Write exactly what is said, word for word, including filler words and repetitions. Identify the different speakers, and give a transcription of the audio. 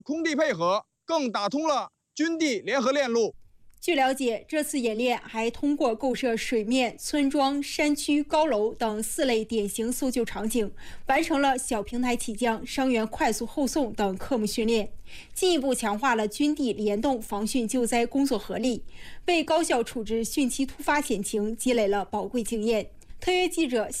Speaker 1: 空地配合更打通了军地联合链路。
Speaker 2: 据了解，这次演练还通过构设水面、村庄、山区、高楼等四类典型搜救场景，完成了小平台起降、伤员快速后送等科目训练，进一步强化了军地联动防汛救灾工作合力，为高效处置汛期突发险情积累了宝贵经验。特约记者